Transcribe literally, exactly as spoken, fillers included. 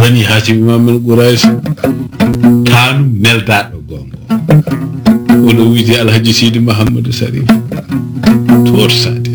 bani Hashim Imam Quraish tanu meldaɗo gongo oɗo wiite Alhaji Sidi Mahamadou Sarif torsade